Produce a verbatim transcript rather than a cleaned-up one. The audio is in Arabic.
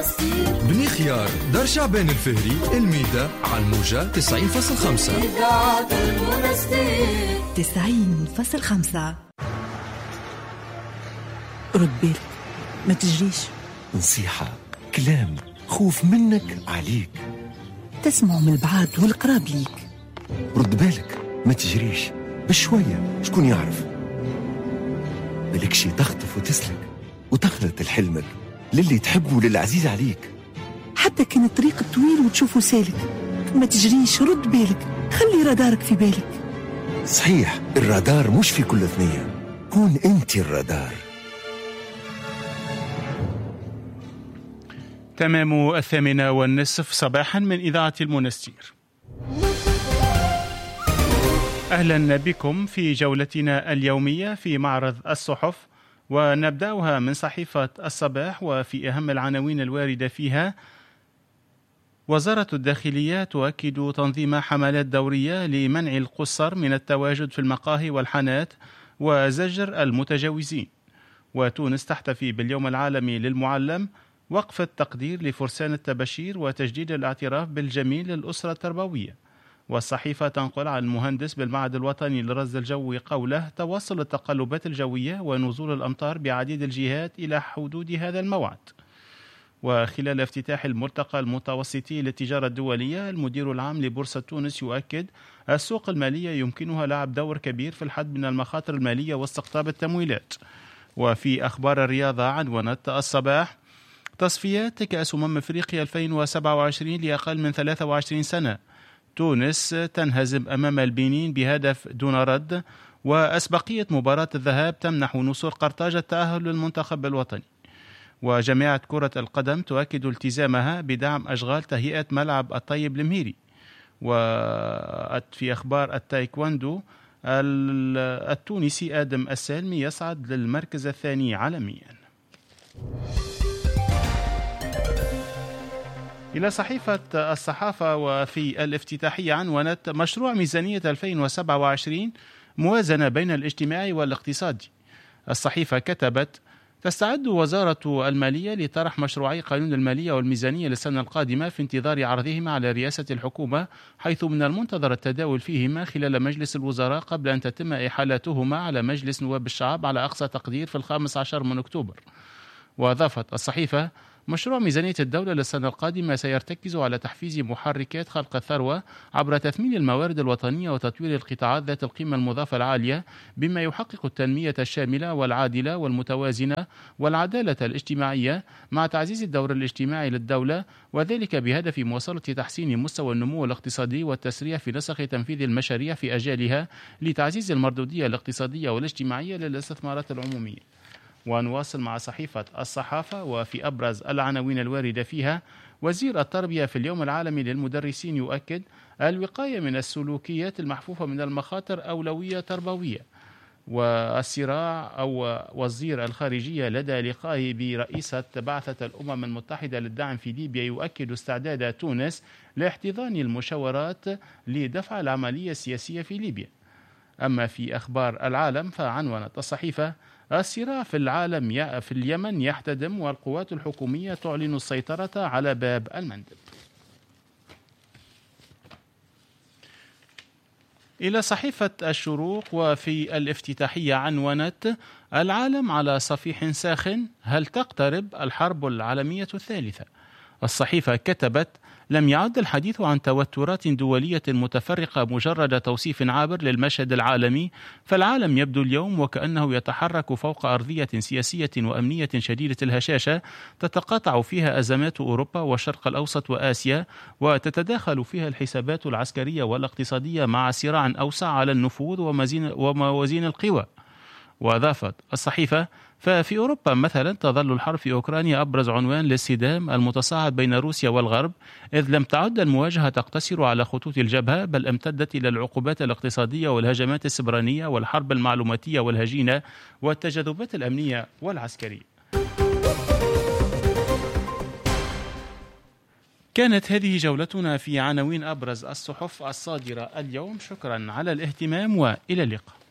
بني خيار، دار شعبان الفهري، الميدة، على الموجة تسعين فاصل خمسة. تسعين فاصل خمسة. رد بالك، ما تجريش. نصيحة، كلام، خوف منك عليك. تسمع من البعاد والقراب ليك. رد بالك، ما تجريش، بشوية شكون يعرف. بالك شي تخطف وتسلك وتخلط الحلمك للي تحبه وللعزيز عليك. حتى كان الطريق طويل وتشوفه سالك، ما تجريش. رد بالك، خلي رادارك في بالك. صحيح، الرادار مش في كل ثنية، كون انت الرادار. تمام الثامنة والنصف صباحا من إذاعة المنستير. أهلا بكم في جولتنا اليومية في معرض الصحف، ونبدأها من صحيفة الصباح وفي أهم العناوين الواردة فيها: وزارة الداخلية تؤكد تنظيم حملات دورية لمنع القُصّر من التواجد في المقاهي والحانات وزجر المتجاوزين. وتونس تحتفي باليوم العالمي للمعلم، وقف التقدير لفرسان التبشير وتجديد الاعتراف بالجميل للأسرة التربوية. والصحيفة تنقل عن المهندس بالمعهد الوطني للرصد الجوي قوله: تواصل التقلبات الجوية ونزول الأمطار بعديد الجهات إلى حدود هذا الموعد. وخلال افتتاح الملتقى المتوسطي للتجارة الدولية، المدير العام لبورصة تونس يؤكد: السوق المالية يمكنها لعب دور كبير في الحد من المخاطر المالية واستقطاب التمويلات. وفي أخبار الرياضة عنونت الصباح: تصفيات كأس أمم أفريقيا ألفين وسبعة وعشرين لأقل من ثلاثة وعشرين سنة، تونس تنهزم أمام البنين بهدف دون رد، وأسبقية مباراة الذهاب تمنح نصور قرطاج التأهل للمنتخب الوطني. وجامعة كرة القدم تؤكد التزامها بدعم أشغال تهيئة ملعب الطيب المهيري. وفي أخبار التايكواندو، التونسي آدم السالمي يصعد للمركز الثاني عالميا. إلى صحيفة الصحافة وفي الافتتاحية عنونت: مشروع ميزانية ألفين وسبعة وعشرين، موازنة بين الاجتماعي والاقتصادي. الصحيفة كتبت: تستعد وزارة المالية لطرح مشروعي قانون المالية والميزانية للسنة القادمة في انتظار عرضهما على رئاسة الحكومة، حيث من المنتظر التداول فيهما خلال مجلس الوزراء قبل أن تتم إحالتهما على مجلس نواب الشعب على أقصى تقدير في الخامس عشر من أكتوبر. وأضافت الصحيفة: مشروع ميزانية الدولة للسنة القادمة سيرتكز على تحفيز محركات خلق الثروة عبر تثمين الموارد الوطنية وتطوير القطاعات ذات القيمة المضافة العالية، بما يحقق التنمية الشاملة والعادلة والمتوازنة والعدالة الاجتماعية، مع تعزيز الدور الاجتماعي للدولة، وذلك بهدف مواصلة تحسين مستوى النمو الاقتصادي والتسريع في نسق تنفيذ المشاريع في أجالها لتعزيز المردودية الاقتصادية والاجتماعية للاستثمارات العمومية. ونواصل مع صحيفة الصحافة وفي أبرز العناوين الواردة فيها: وزير التربية في اليوم العالمي للمدرسين يؤكد: الوقاية من السلوكيات المحفوفة من المخاطر أولوية تربوية. والصراع أو وزير الخارجية لدى لقائه برئيسة بعثة الأمم المتحدة للدعم في ليبيا يؤكد استعداد تونس لاحتضان المشاورات لدفع العملية السياسية في ليبيا. أما في أخبار العالم فعنونت الصحيفة: الصراع في العالم في اليمن يحتدم، والقوات الحكومية تعلن السيطرة على باب المندب. إلى صحيفة الشروق وفي الافتتاحية عنونت: العالم على صفيح ساخن، هل تقترب الحرب العالمية الثالثة؟ الصحيفة كتبت: لم يعد الحديث عن توترات دولية متفرقة مجرد توصيف عابر للمشهد العالمي، فالعالم يبدو اليوم وكأنه يتحرك فوق أرضية سياسية وأمنية شديدة الهشاشة، تتقاطع فيها أزمات أوروبا والشرق الأوسط وآسيا، وتتداخل فيها الحسابات العسكرية والاقتصادية مع صراع أوسع على النفوذ وموازين القوى. وأضافت الصحيفة: ففي أوروبا مثلا تظل الحرب في أوكرانيا أبرز عنوان للصدام المتصاعد بين روسيا والغرب، إذ لم تعد المواجهة تقتصر على خطوط الجبهة، بل امتدت إلى العقوبات الاقتصادية والهجمات السبرانية والحرب المعلوماتية والهجينة والتجاذبات الأمنية والعسكرية. كانت هذه جولتنا في عناوين أبرز الصحف الصادرة اليوم. شكرا على الاهتمام وإلى اللقاء.